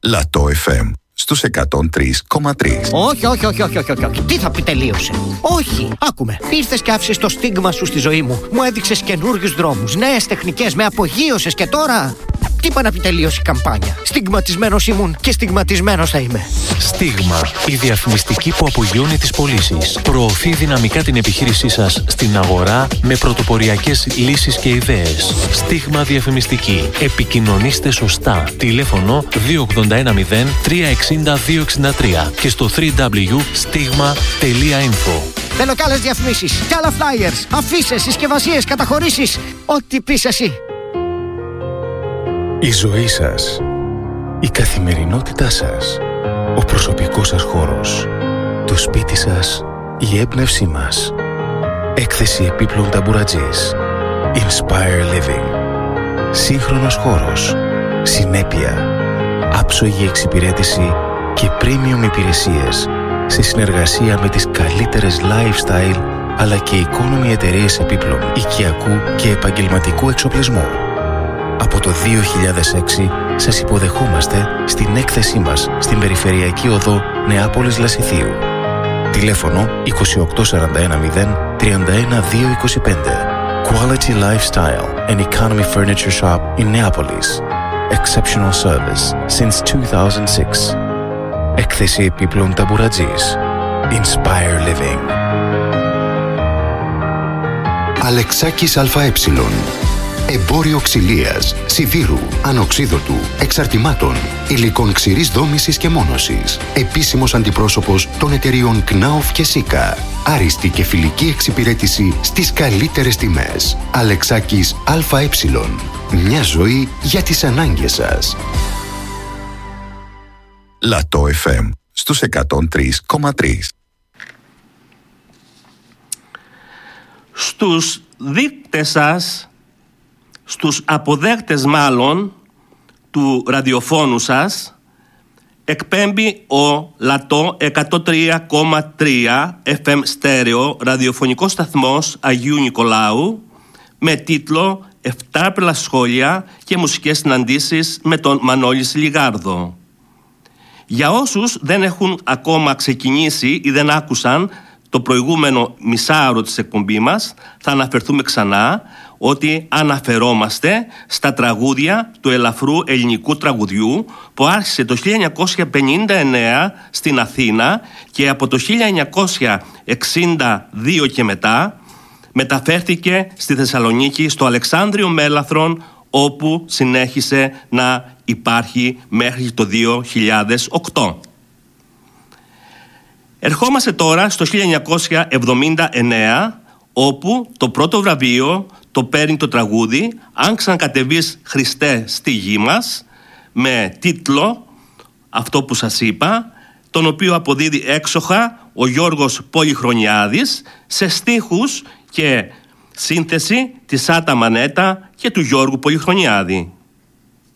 Λατό FM στους 103,3. Όχι. Τι θα πει τελείωσε? Όχι, άκουμε. Ήρθες και άφησες το στίγμα σου στη ζωή μου. Μου έδειξες καινούριους δρόμους, νέες τεχνικές, με απογείωσες και τώρα... Τι είπα να πει τελείωσε η καμπάνια? Στιγματισμένος ήμουν και στιγματισμένος θα είμαι. Στίγμα, η διαφημιστική που απογειώνει τις πωλήσεις. Προωθεί δυναμικά την επιχείρησή σας στην αγορά με πρωτοποριακές λύσεις και ιδέες. Στίγμα διαφημιστική. Επικοινωνήστε σωστά. Τηλέφωνο 2810 360 263 και στο www.stigma.info. Θέλω κι άλλες διαφημίσεις, κι άλλα flyers, αφήσεις, συσκευασίες, καταχωρήσεις. Ό,τι πεις εσύ. Η ζωή σας, η καθημερινότητά σας, ο προσωπικός σας χώρος, το σπίτι σας, η έμπνευσή μας. Έκθεση επίπλων ταμπουρατζής. Inspire Living. Σύγχρονος χώρος, συνέπεια, άψογη εξυπηρέτηση και premium υπηρεσίες σε συνεργασία με τις καλύτερες lifestyle αλλά και economy εταιρείες επίπλων, οικιακού και επαγγελματικού εξοπλισμού. Από το 2006 σας υποδεχόμαστε στην έκθεσή μας στην Περιφερειακή Οδό Νεάπολης Λασιθίου. Τηλέφωνο 28410 31225. Quality Lifestyle and Economy Furniture Shop in Neapolis. Exceptional service since 2006. Έκθεση επίπλων ταμπουρατζής. Inspire Living. Αλεξάκης ΑΕ. Εμπόριο ξυλίας, σιδήρου, ανοξίδωτου, εξαρτημάτων, υλικών ξηρής δόμησης και μόνωσης. Επίσημος αντιπρόσωπος των εταιρείων Knauf και Sika. Άριστη και φιλική εξυπηρέτηση στις καλύτερες τιμές. Αλεξάκης ΑΕ. Μια ζωή για τις ανάγκες σας. Λατό FM στους 103,3. Στους δείκτες σας, στους αποδέκτες μάλλον του ραδιοφώνου σας, εκπέμπει ο Λατό 103,3 FM στέρεο ραδιοφωνικό σταθμός Αγίου Νικολάου με τίτλο 7 σχόλια και μουσικές συναντήσεις με τον Μανώλη Σιλιγάρδο. Για όσους δεν έχουν ακόμα ξεκινήσει ή δεν άκουσαν το προηγούμενο μισάωρο της εκπομπής μας, θα αναφερθούμε ξανά ότι αναφερόμαστε στα τραγούδια του ελαφρού ελληνικού τραγουδιού που άρχισε το 1959 στην Αθήνα και από το 1962 και μετά μεταφέρθηκε στη Θεσσαλονίκη στο Αλεξάνδριο Μέλαθρον, όπου συνέχισε να υπάρχει μέχρι το 2008. Ερχόμαστε τώρα στο 1979, όπου το πρώτο βραβείο το παίρνει το τραγούδι «Αν ξανακατεβείς Χριστέ στη γη μας», με τίτλο αυτό που σας είπα, τον οποίο αποδίδει έξοχα ο Γιώργος Πολυχρονιάδης σε στίχους και σύνθεση της Άτα Μανέτα και του Γιώργου Πολυχρονιάδη.